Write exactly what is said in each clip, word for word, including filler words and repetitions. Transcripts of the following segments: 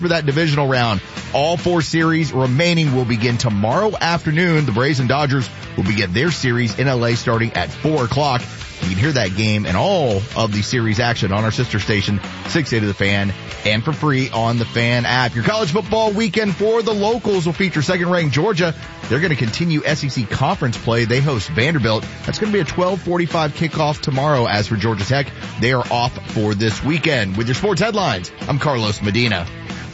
for that divisional round. All four series remaining will begin tomorrow afternoon. The Braves and Dodgers will begin their series in L A starting at four o'clock. You can hear that game and all of the series action on our sister station, six eighty The Fan, and for free on the Fan app. Your college football weekend for the locals will feature second-ranked Georgia. They're going to continue S E C conference play. They host Vanderbilt. That's going to be a twelve forty-five kickoff tomorrow. As for Georgia Tech, they are off for this weekend. With your sports headlines, I'm Carlos Medina.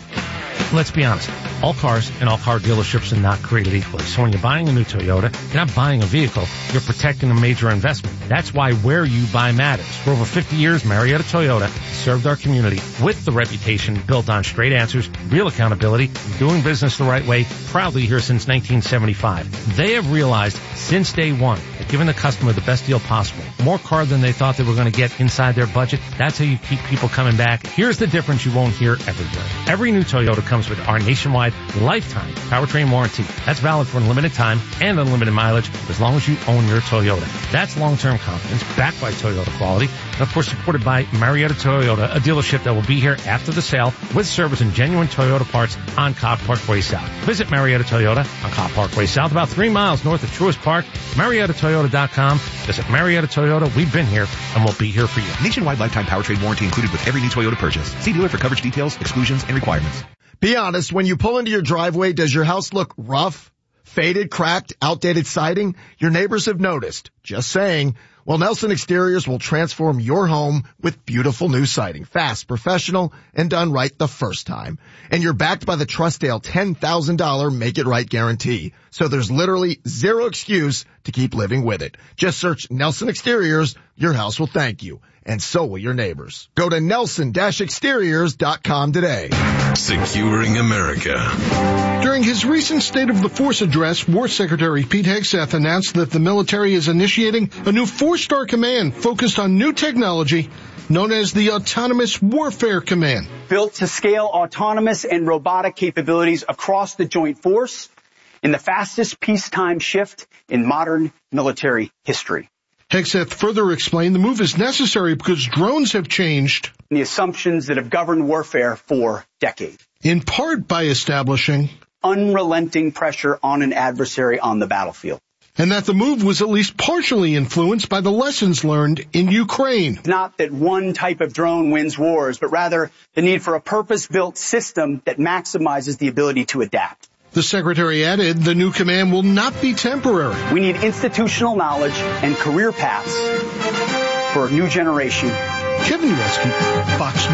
Let's be honest. All cars and all car dealerships are not created equally. So when you're buying a new Toyota, you're not buying a vehicle, you're protecting a major investment. That's why where you buy matters. For over fifty years, Marietta Toyota served our community with the reputation built on straight answers, real accountability, doing business the right way, proudly here since nineteen seventy-five. They have realized since day one that giving the customer the best deal possible, more car than they thought they were going to get inside their budget, that's how you keep people coming back. Here's the difference you won't hear everywhere. Every new Toyota comes with our nationwide lifetime powertrain warranty. That's valid for unlimited time and unlimited mileage as long as you own your Toyota. That's long-term confidence backed by Toyota quality and, of course, supported by Marietta Toyota, a dealership that will be here after the sale with service and genuine Toyota parts on Cobb Parkway South. Visit Marietta Toyota on Cobb Parkway South, about three miles north of Truist Park. Marietta Toyota dot com. Visit Marietta Toyota. We've been here and we'll be here for you. Nationwide lifetime powertrain warranty included with every new Toyota purchase. See dealer for coverage details, exclusions, and requirements. Be honest, when you pull into your driveway, does your house look rough, faded, cracked, outdated siding? Your neighbors have noticed. Just saying. Well, Nelson Exteriors will transform your home with beautiful new siding. Fast, professional, and done right the first time. And you're backed by the Trustdale ten thousand dollars Make It Right guarantee. So there's literally zero excuse to keep living with it. Just search Nelson Exteriors. Your house will thank you. And so will your neighbors. Go to nelson dash exteriors dot com today. Securing America. During his recent State of the Force address, War Secretary Pete Hegseth announced that the military is initiating a new four-star command focused on new technology known as the Autonomous Warfare Command. Built to scale autonomous and robotic capabilities across the joint force in the fastest peacetime shift in modern military history. Hegseth further explained the move is necessary because drones have changed the assumptions that have governed warfare for decades. In part by establishing unrelenting pressure on an adversary on the battlefield. And that the move was at least partially influenced by the lessons learned in Ukraine. Not that one type of drone wins wars, but rather the need for a purpose-built system that maximizes the ability to adapt. The secretary added the new command will not be temporary. We need institutional knowledge and career paths for a new generation. Kevin Ureski, Fox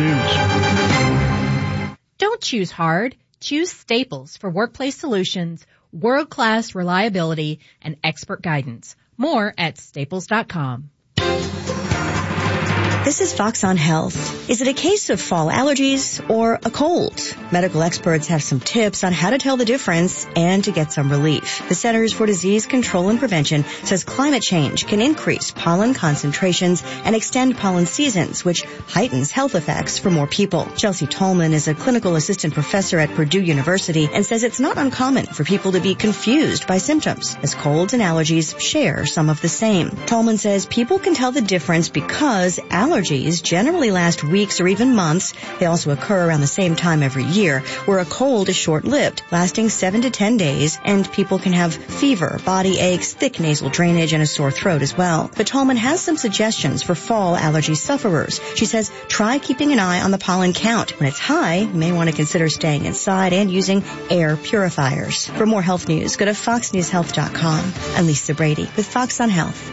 News. Don't choose hard. Choose Staples for workplace solutions, world-class reliability, and expert guidance. More at staples dot com. This is Fox on Health. Is it a case of fall allergies or a cold? Medical experts have some tips on how to tell the difference and to get some relief. The Centers for Disease Control and Prevention says climate change can increase pollen concentrations and extend pollen seasons, which heightens health effects for more people. Chelsea Tolman is a clinical assistant professor at Purdue University and says it's not uncommon for people to be confused by symptoms, as colds and allergies share some of the same. Tolman says people can tell the difference because allergies Allergies generally last weeks or even months. They also occur around the same time every year, where a cold is short-lived, lasting seven to ten days, and people can have fever, body aches, thick nasal drainage, and a sore throat as well. But Tolman has some suggestions for fall allergy sufferers. She says try keeping an eye on the pollen count. When it's high, you may want to consider staying inside and using air purifiers. For more health news, go to fox news health dot com. I'm Lisa Brady with Fox on Health.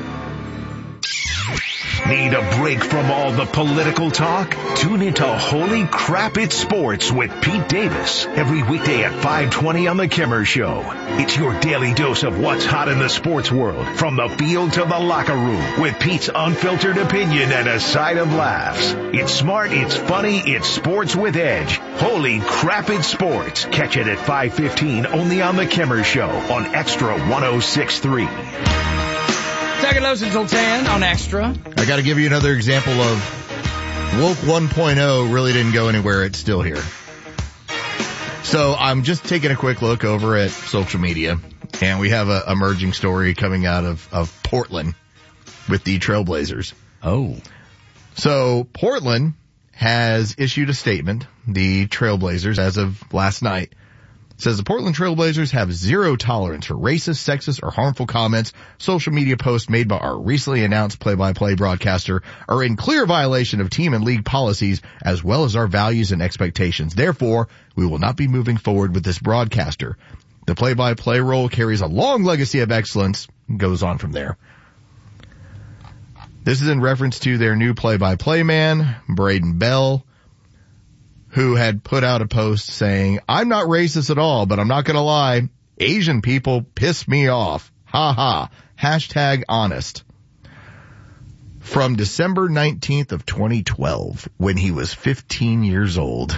Need a break from all the political talk? Tune into Holy Crap It's Sports with Pete Davis every weekday at five twenty on The Kimmer Show. It's your daily dose of what's hot in the sports world, from the field to the locker room, with Pete's unfiltered opinion and a side of laughs. It's smart, it's funny, it's sports with edge. Holy Crap It's Sports. Catch it at five fifteen only on The Kimmer Show on Extra one oh six point three. Second lows until ten on Extra. I got to give you another example of Woke one point oh really didn't go anywhere. It's still here. So I'm just taking a quick look over at social media, and we have a emerging story coming out of, of Portland with the Trailblazers. Oh. So Portland has issued a statement, the Trailblazers, as of last night. Says the Portland Trailblazers have zero tolerance for racist, sexist, or harmful comments. Social media posts made by our recently announced play-by-play broadcaster are in clear violation of team and league policies as well as our values and expectations. Therefore, we will not be moving forward with this broadcaster. The play-by-play role carries a long legacy of excellence and goes on from there. This is in reference to their new play-by-play man, Braden Bell, who had put out a post saying, I'm not racist at all, but I'm not going to lie. Asian people piss me off. Ha ha. Hashtag honest. From December nineteenth of twenty twelve, when he was fifteen years old.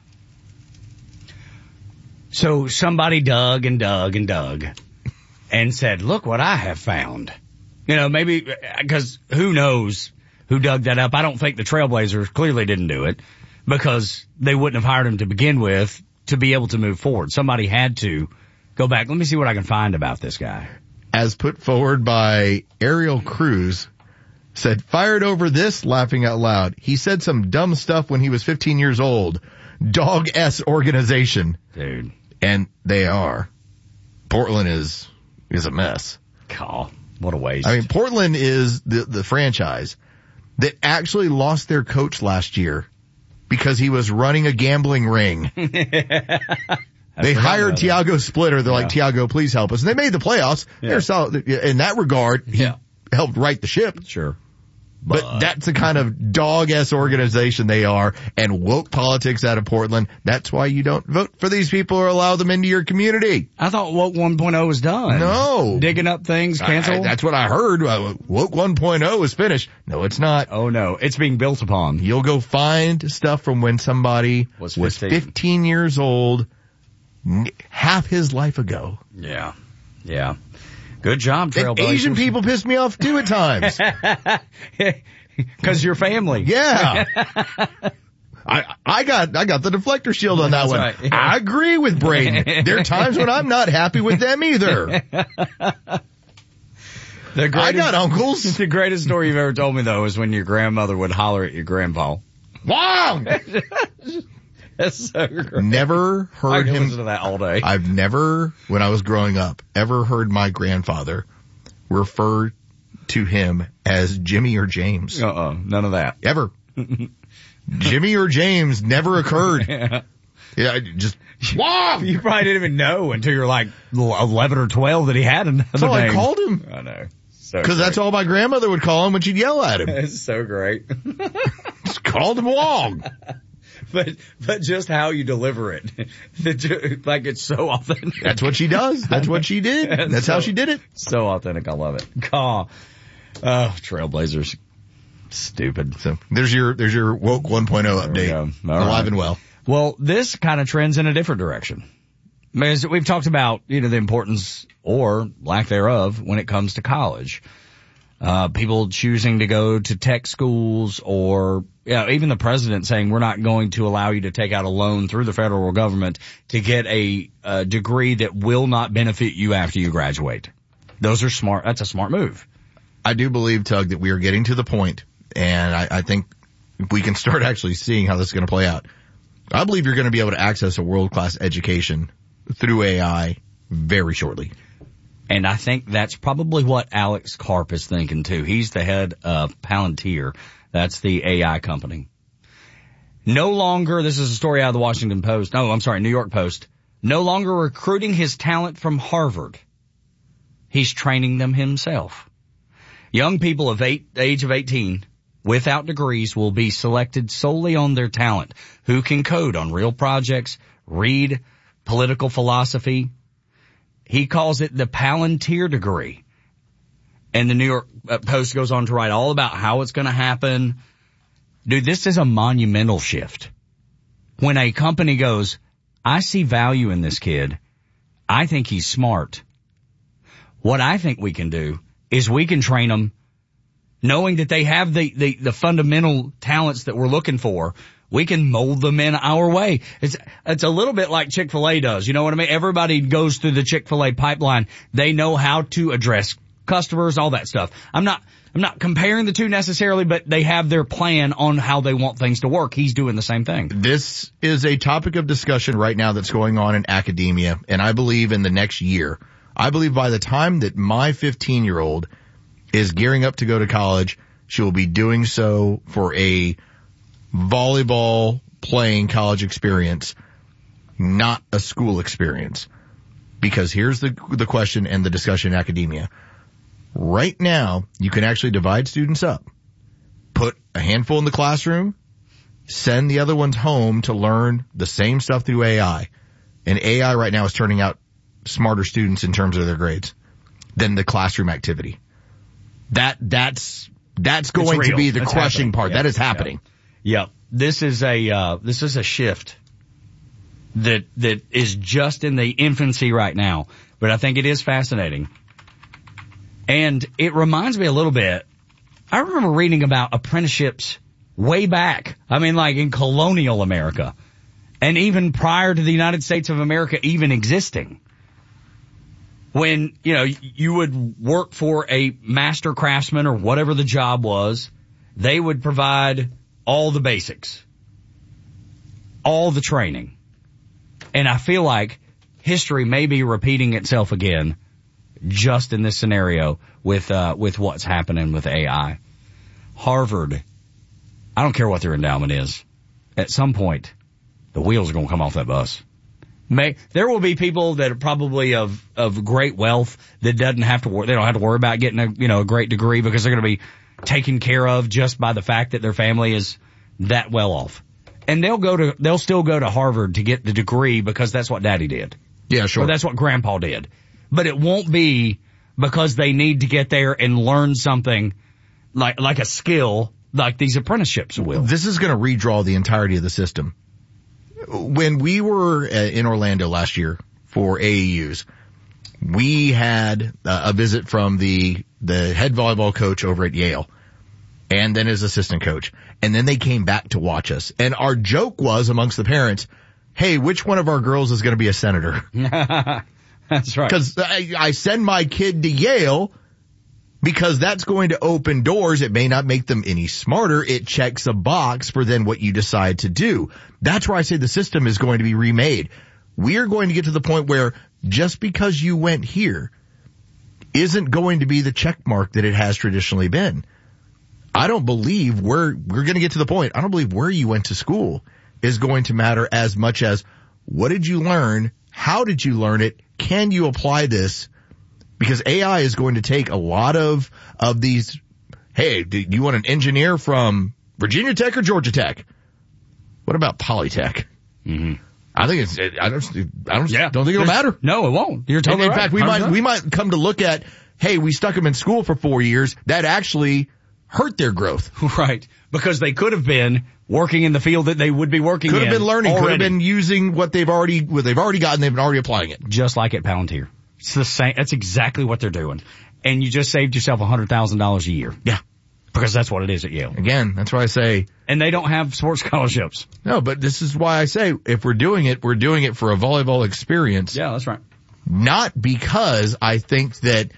So somebody dug and dug and dug and said, look what I have found. You know, maybe, because who knows who dug that up. I don't think the Trailblazers clearly didn't do it, because they wouldn't have hired him to begin with to be able to move forward. Somebody had to go back. Let me see what I can find about this guy. As put forward by Ariel Cruz, said, fired over this, laughing out loud. He said some dumb stuff when he was fifteen years old. Dog S organization. Dude. And they are. Portland is, is a mess. God, what a waste. I mean, Portland is the, the franchise that actually lost their coach last year because he was running a gambling ring. They hired Tiago Splitter. They're yeah. like, Tiago, please help us. And they made the playoffs. Yeah. They're solid. In that regard, he yeah. helped right the ship. Sure. But, but that's the kind of dog-ass organization they are, and woke politics out of Portland. That's why you don't vote for these people or allow them into your community. I thought Woke one point oh was done. No. Digging up things, cancel? That's what I heard. Uh, Woke one point oh is finished. No, it's not. Oh, no. It's being built upon. You'll go find stuff from when somebody was fifteen, was fifteen years old, half his life ago. Yeah. Yeah. Good job, Trailblazers. Asian people piss me off too at times. Cause you're family. Yeah. I, I got, I got the deflector shield on that That's one. Right. Yeah. I agree with Braden. There are times when I'm not happy with them either. The greatest, I got uncles. The greatest story you've ever told me though is when your grandmother would holler at your grandpa. Wow! That's so great. Never heard I can him. listen to that all day. I've never, when I was growing up, ever heard my grandfather refer to him as Jimmy or James. Uh-uh. None of that. Ever. Jimmy or James never occurred. Yeah. Yeah, just, wow! You probably didn't even know until you're like eleven or twelve that he had another That's all name. I called him. I know. So Because that's all my grandmother would call him when she'd yell at him. That's so great. Just called him Wong. But, but just how you deliver it. Like it's so authentic. That's what she does. That's what she did. That's, That's so, how she did it. So authentic. I love it. God. Oh, Trailblazers. Stupid. So there's your, there's your Woke one point oh update. Alive right. and well. Well, this kind of trends in a different direction. As we've talked about, you know, the importance or lack thereof when it comes to college. Uh, people choosing to go to tech schools or, you know, even the president saying we're not going to allow you to take out a loan through the federal government to get a, a degree that will not benefit you after you graduate. Those are smart. That's a smart move. I do believe, Tug, that we are getting to the point, and I, I think we can start actually seeing how this is going to play out. I believe you're going to be able to access a world-class education through A I very shortly. And I think that's probably what Alex Karp is thinking too. He's the head of Palantir. That's the A I company. No longer, this is a story out of the Washington Post. No, I'm sorry, New York Post. No longer recruiting his talent from Harvard. He's training them himself. Young people of eight, age of eighteen without degrees will be selected solely on their talent. Who can code on real projects, read political philosophy. He calls it the Palantir degree. And the New York Post goes on to write all about how it's going to happen. Dude, this is a monumental shift. When a company goes, I see value in this kid. I think he's smart. What I think we can do is we can train them knowing that they have the, the, the fundamental talents that we're looking for. We can mold them in our way. It's, it's a little bit like Chick-fil-A does. You know what I mean? Everybody goes through the Chick-fil-A pipeline. They know how to address customers, all that stuff. I'm not, I'm not comparing the two necessarily, but they have their plan on how they want things to work. He's doing the same thing. This is a topic of discussion right now that's going on in academia, and I believe in the next year, I believe by the time that my fifteen-year-old is gearing up to go to college, she will be doing so for a volleyball playing college experience, not a school experience. Because here's the the question and the discussion in academia. Right now, you can actually divide students up. Put a handful in the classroom, send the other ones home to learn the same stuff through A I. And A I right now is turning out smarter students in terms of their grades than the classroom activity. That, that's, that's going to be the that's crushing happening. part. Yep. That is happening. Yep. Yep. This is a, uh, this is a shift that, that is just in the infancy right now. But I think it is fascinating. And it reminds me a little bit, I remember reading about apprenticeships way back. I mean, like in colonial America. And even prior to the United States of America even existing. When, you know, you would work for a master craftsman or whatever the job was, they would provide all the basics. All the training. And I feel like history may be repeating itself again. Just in this scenario with, uh, with what's happening with A I. Harvard, I don't care what their endowment is. At some point, the wheels are going to come off that bus. May, there will be people that are probably of, of great wealth that doesn't have to worry, they don't have to worry about getting a, you know, a great degree because they're going to be taken care of just by the fact that their family is that well off. And they'll go to, they'll still go to Harvard to get the degree because that's what daddy did. Yeah, sure. Or that's what grandpa did. But it won't be because they need to get there and learn something like like a skill like these apprenticeships will. This is going to redraw the entirety of the system. When we were in Orlando last year for A A Us, we had a visit from the the head volleyball coach over at Yale and then his assistant coach. And then they came back to watch us. And our joke was amongst the parents, hey, which one of our girls is going to be a senator? That's right. Because I, I send my kid to Yale because that's going to open doors. It may not make them any smarter. It checks a box for then what you decide to do. That's where I say the system is going to be remade. We are going to get to the point where just because you went here isn't going to be the check mark that it has traditionally been. I don't believe we're, we're going to get to the point. I don't believe where you went to school is going to matter as much as what did you learn? How did you learn it? Can you apply this? Because A I is going to take a lot of, of these, hey, do you want an engineer from Virginia Tech or Georgia Tech? What about Polytech? Mm-hmm. I think it's, I don't, I don't, yeah. don't think it'll matter. No, it won't. You're totally in, in right. fact, we one hundred percent. might, we might come to look at, hey, we stuck them in school for four years. That actually hurt their growth. Right. Because they could have been working in the field that they would be working could in. Could have been learning. Already. Could have been using what they've already, what they've already gotten. They've been already applying it. Just like at Palantir. It's the same. That's exactly what they're doing. And you just saved yourself one hundred thousand dollars a year. Yeah. Because that's what it is at Yale. Again, that's why I say. And they don't have sports scholarships. No, but this is why I say if we're doing it, we're doing it for a volleyball experience. Yeah, that's right. Not because I think that,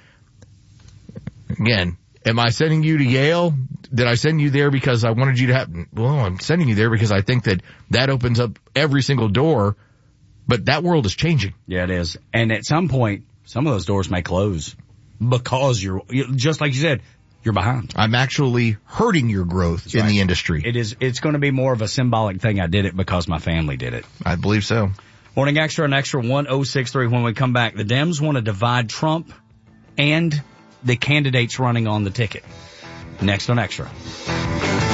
again, am I sending you to Yale? Did I send you there because I wanted you to have, well, I'm sending you there because I think that that opens up every single door, but that world is changing. Yeah, it is. And at some point, some of those doors may close because you're, just like you said, you're behind. I'm actually hurting your growth That's in right. the industry. It is, it's going to be more of a symbolic thing. I did it because my family did it. I believe so. Morning Extra and Extra one oh six three. When we come back, the Dems want to divide Trump and the candidates running on the ticket. Next on Extra.